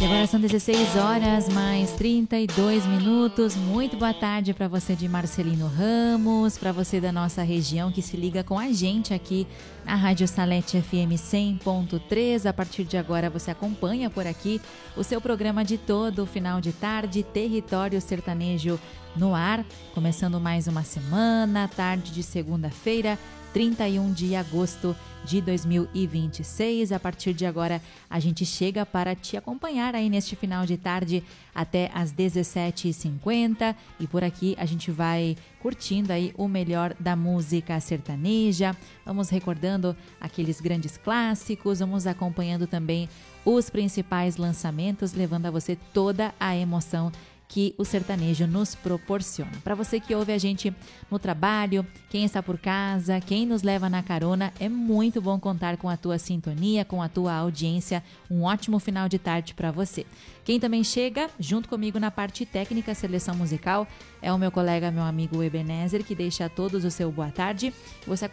E agora são 16 horas mais 32 minutos. Muito boa tarde para você de Marcelino Ramos, para você da nossa região que se liga com a gente aqui na Rádio Salete FM 100.3. A partir de agora você acompanha por aqui o seu programa de todo o final de tarde, Território Sertanejo no ar. Começando mais uma semana, tarde de segunda-feira, 31 de agosto de 2026. A partir de agora a gente chega para te acompanhar aí neste final de tarde até às 17h50 e por aqui a gente vai curtindo aí o melhor da música sertaneja, vamos recordando aqueles grandes clássicos, vamos acompanhando também os principais lançamentos, levando a você toda a emoção que o sertanejo nos proporciona. Para você que ouve a gente no trabalho, quem está por casa, quem nos leva na carona, é muito bom contar com a tua sintonia, com a tua audiência. Um ótimo final de tarde para você. Quem também chega junto comigo na parte técnica, seleção musical, é o meu colega, meu amigo Ebenezer, que deixa a todos o seu boa tarde. Você